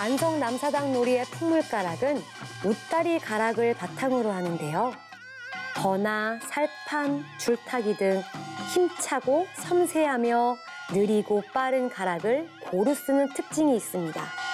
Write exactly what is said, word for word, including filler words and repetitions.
안성 남사당 놀이의 풍물가락은 웃다리 가락을 바탕으로 하는데요. 거나, 살판, 줄타기 등 힘차고 섬세하며 느리고 빠른 가락을 고루 쓰는 특징이 있습니다.